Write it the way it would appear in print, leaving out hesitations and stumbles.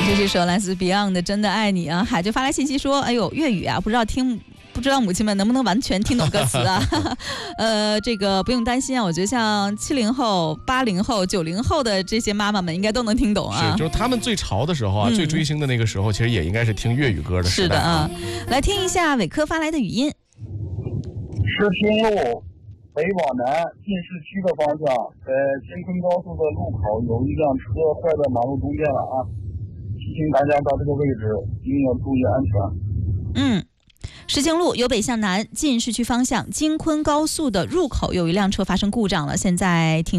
这是首来自 Beyond 的《真的爱你》啊。海就发来信息说：“哎呦，粤语啊，不知道母亲们能不能完全听懂歌词啊？这个不用担心啊，我觉得像70后、80后、90后的这些妈妈们应该都能听懂啊。 是，就是他们最潮的时候啊，最追星的那个时候，其实也应该是听粤语歌的时代。 是的啊，来听一下伟科发来的语音。 石屏路北往南进市区的方向，在京昆高速的路口有一辆车坏在马路中间了啊！提醒大家到这个位置一定要注意安全。 石庆路由北向南进市区方向京昆高速的入口有一辆车发生故障了，现在停